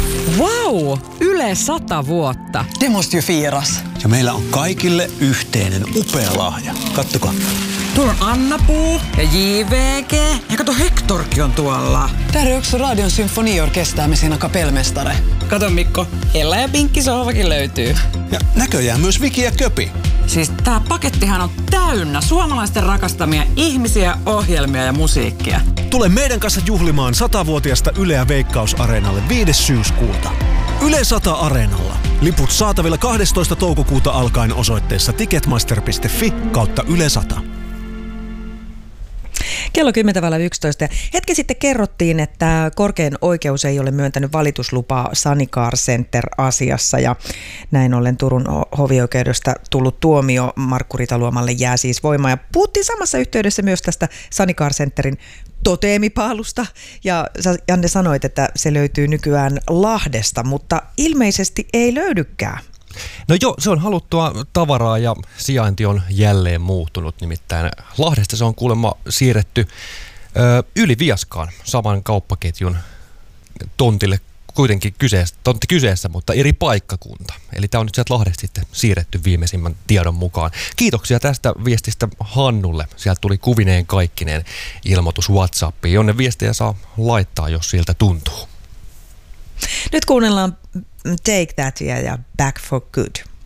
Wow! Yle 100 vuotta. Det måste ju firas. Ja meillä on kaikille yhteinen upea lahja. Kattokaa. Tuolla on Anna-Puu ja JVG. Ja kato, Hectorkin on tuolla. Där är också Radion symfoniorkester med sina kapellmästare. Kato Mikko, Ella ja Pinkki sohvakin löytyy. Ja näköjään myös Viki ja Köpi. Siis tää pakettihan on täynnä suomalaisten rakastamia ihmisiä, ohjelmia ja musiikkia. Tule meidän kanssa juhlimaan 100-vuotiasta Yleä Veikkaus-areenalle 5. syyskuuta. Yle 100 Areenalla. Liput saatavilla 12. toukokuuta alkaen osoitteessa ticketmaster.fi/Yle 100. Kello 10.11. Hetki sitten kerrottiin, että korkein oikeus ei ole myöntänyt valituslupaa Sunny Car Center-asiassa ja näin ollen Turun hovioikeudesta tullut tuomio Markku Ritaluomalle jää siis voimaan. Ja puhuttiin samassa yhteydessä myös tästä Sunny Car Centerin toteemipaalusta ja Janne sanoit, että se löytyy nykyään Lahdesta, mutta ilmeisesti ei löydykään. No joo, se on haluttua tavaraa ja sijainti on jälleen muuttunut. Nimittäin Lahdesta se on kuulemma siirretty yli Viaskaan saman kauppaketjun tontille, kuitenkin tontti kyseessä, mutta eri paikkakunta. Eli tämä on nyt sieltä Lahdesta sitten siirretty viimeisimmän tiedon mukaan. Kiitoksia tästä viestistä Hannulle. Sieltä tuli kuvineen kaikkineen ilmoitus WhatsAppiin, jonne viestejä saa laittaa, jos siltä tuntuu. Nyt kuunnellaan Take That ja Back for Good.